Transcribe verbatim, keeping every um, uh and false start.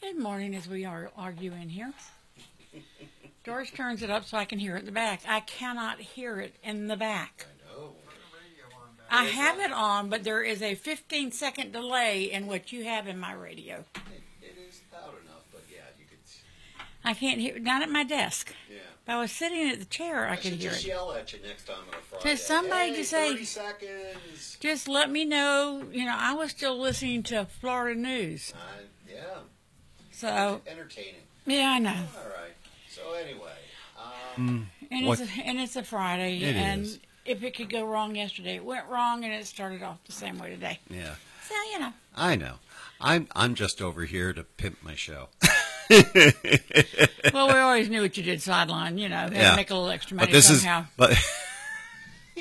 Good morning as we are arguing here. Doris turns it up so I can hear it in the back. I cannot hear it in the back. I know. I have it on, but there is a fifteen second delay in what you have in my radio. It, it is loud enough, but yeah, you could. I can't hear it, not at my desk. Yeah. If I was sitting at the chair, I, I could should hear just it. yell at you next time on a Friday. Just somebody hey, to say, thirty seconds. just let me know. You know, I was still listening to Florida news. Uh, yeah. So, Entertaining. yeah, I know. All right. So anyway, um, And What- it's a, and it's a Friday, It and is. if it could go wrong yesterday, it went wrong, and it started off the same way today. Yeah, So you know, I know. I'm I'm just over here to pimp my show. well, we always knew what you did sideline. You know, had Yeah. to make a little extra money But this somehow. is but